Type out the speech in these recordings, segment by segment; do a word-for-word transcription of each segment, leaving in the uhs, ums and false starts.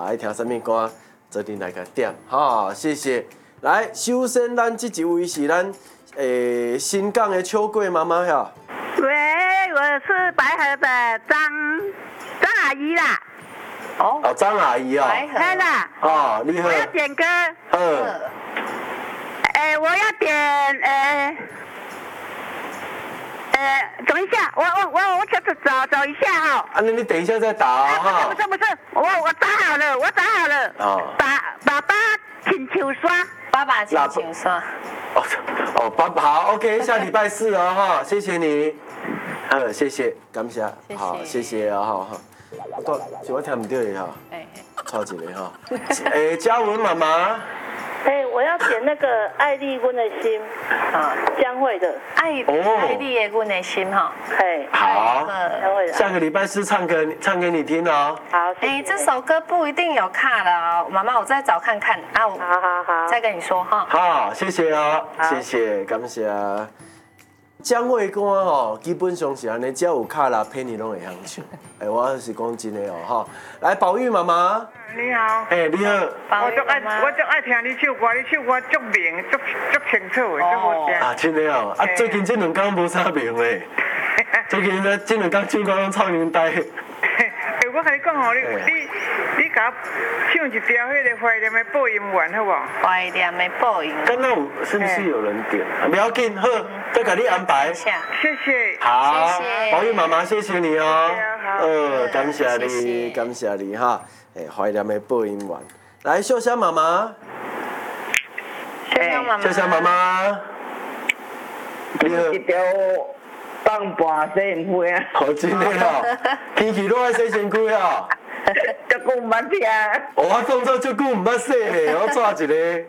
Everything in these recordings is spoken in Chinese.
爱听什么歌，做阵来甲点，哈，谢谢。来，首先咱这一位是咱诶新港的秋桂妈妈呀。 喂，我是白河的张张阿姨啦。 哦，哦，张阿姨啊。 白河。对啦。 哦，你好。 我要点歌。 嗯。 诶，我要点诶。呃，等一下，我我我我找找找一下哈。 啊，那你等一下再打啊哈。 不是不是，我我打好了，我打好了。哦。爸爸爸请球刷。 爸爸请球刷。 哦哦，爸爸好 ，OK， 下礼拜四哦哈，谢谢你。呃，谢谢，感谢，好，谢谢啊哈哈。我多，是我听唔到的哈。哎。抄一个哈。诶，嘉文妈妈。 哎，我要点那个爱丽温的心，啊，江蕙的爱爱丽的温的心哈。 嘿， 好， 江蕙的。 下个礼拜四唱歌唱给你听哦。 好， 哎，这首歌不一定有卡了哦，妈妈，我再找看看啊。 好好好， 再跟你说哈。 好，谢谢啊，谢谢，感谢。江蕙歌吼，基本上是安尼，只要有卡拉配你拢会晓唱。哎，我是讲真的哦，哈。来，宝玉妈妈。 你好。 哎，你好。 我足爱，我足爱听你唱歌，你唱歌足明，足足清楚的，足好听。 啊，真的哦，啊，最近这两天无啥明嘞。最近呢，这两天唱歌拢唱人呆。 哎，我跟你讲吼，你你你甲我唱一条迄个怀念的播音员好无？ 怀念的播音。 刚刚是不是有人点？不要紧，好，再给你安排。 谢谢。 好， 谢谢宝玉妈妈，谢谢你哦。 好。 呃，感谢你，感谢你哈。哎，怀念的播音员，来，秀香妈妈。 秀香妈妈。 秀香妈妈。 你好。一条放盘洗身躯啊。 好真的哦，天气都爱洗身躯哦。 足久唔捌听。 我当作足久唔捌洗咧，我抓一个。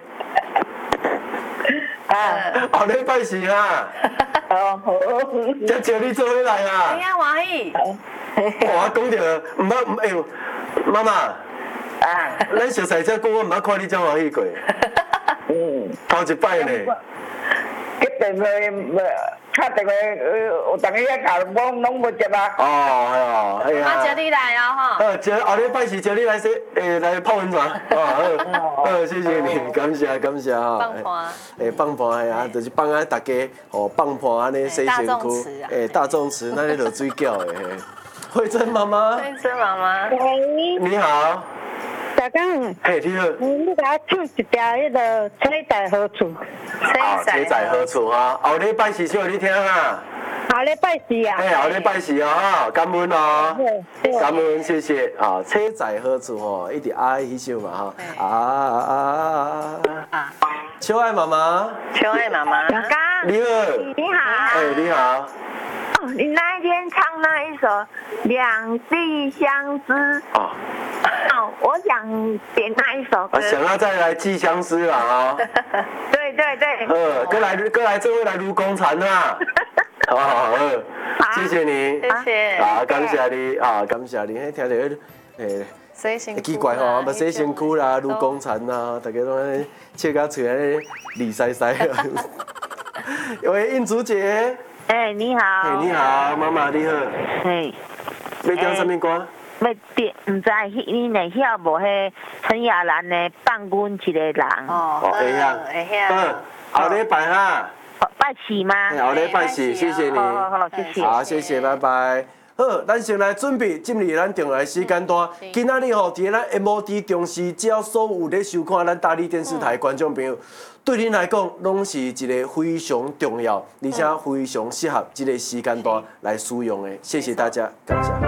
啊，后礼拜是哈。 哦好。 才招你做伙来啊。 哎呀，欢喜。 我讲着唔捌，哎呦，妈妈。啊。咱熟悉这久，我唔捌看你这欢喜过。嗯。头一摆呢。 一电话，打电话，有当个也教我拢无接啊。 哦，哎呀， 妈叫你来哦哈。 呃，招后礼拜是招你来洗，诶，来泡温泉。哦，好，谢谢你，感谢感谢哈。 放盘。 诶，放盘诶啊，就是放啊大家哦放盘安尼洗身躯。诶，大众池那里落水饺诶。慧珍妈妈。 慧珍妈妈。 喂。 你好。 大刚。 嘿，你好。 你给我唱一条迄个《车在何处》。 啊，车在何处啊？后礼拜四唱你听啊。 后礼拜四啊。 哎，后礼拜四哦，感恩哦。感恩，谢谢啊。车在何处哦？一直爱迄首嘛哈。啊啊啊啊！秋爱妈妈。 秋爱妈妈。 大刚。 你好。 你好。 哎，你好。 哦，你那一天唱那一首《两地相思》。哦。哦，我想点那一首歌。 啊，想要再来寄相思啦啊！ 对对对。 呃，过来过来，这位来撸工残啊！好好好，谢谢你， 谢谢。 啊，感谢你啊，感谢你，迄听着诶， 洗身躯。 奇怪吼，要洗身躯啦，撸工残啦，大家拢安尼切甲嘴安尼利塞塞。喂，印竹姐。 哎，你好。 哎，你好，妈妈你好。 哎。 要讲什么歌？ 要点，唔知你会晓无？迄陈雅兰的《放阮一个人》。 哦，会晓，会晓。 嗯，后礼拜哈。 拜四吗？ 后礼拜四，谢谢你。 好好好，谢谢。 好，谢谢，拜拜。好，咱先来准备进入咱重要的时间段。今仔日吼，伫咱 M O D 中视，只要所有咧收看咱大理电视台观众朋友，对恁来讲，拢是一个非常重要，而且非常适合这个时间段来使用的。谢谢大家，感谢。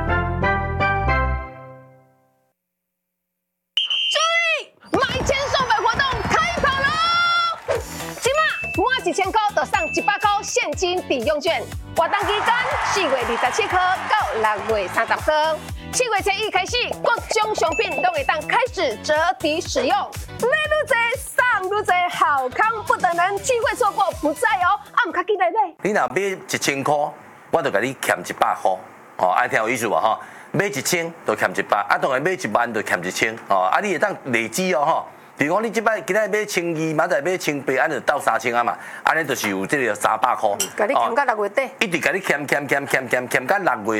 一千块就送一百块现金抵用券，活动期间四月二十七号到六月三十号，七月初一开始，各种商品都会当开始折抵使用。买愈多送愈多，好康不等人，机会错过不再哦！啊，唔卡记来买。 你若买一千块，我就给你欠一百块，哦，爱听有意思无吼？买一千就欠一百，啊，当然买一万就欠一千，哦，啊，你会当累积哦吼。比如讲，你即摆今仔买千二，明仔买千八，安就到三千啊嘛，安尼就是有这个三百块。 甲你欠到六月底。 一直甲你欠欠欠欠欠欠到六月